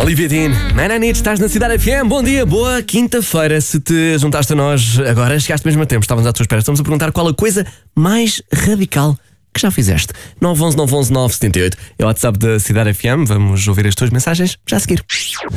Olivia Dean, Man I Need, estás na Cidade FM. Bom dia, boa quinta-feira. Se te juntaste a nós agora, chegaste mesmo a tempo, estávamos à tua espera. Estamos a perguntar qual a coisa mais radical que já fizeste. 911 911 978 é o WhatsApp da Cidade FM. Vamos ouvir as tuas mensagens já a seguir.